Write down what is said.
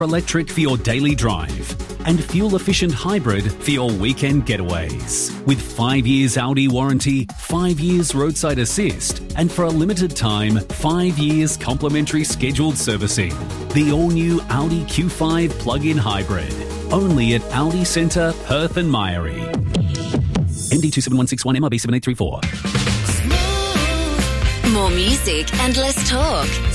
electric for your daily drive and fuel-efficient hybrid for your weekend getaways. With 5 years Audi warranty, 5 years roadside assist, and for a limited time, 5 years complimentary scheduled servicing. The all-new Audi Q5 plug-in hybrid. Only at Audi Centre, Perth and Myrie. MD 27161 MRB 7834. More music and less talk.